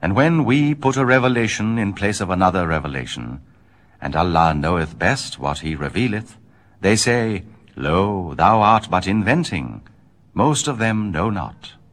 And when we put a revelation in place of another revelation, and Allah knoweth best what he revealeth, they say, Lo, thou art but inventing. Most of them know not.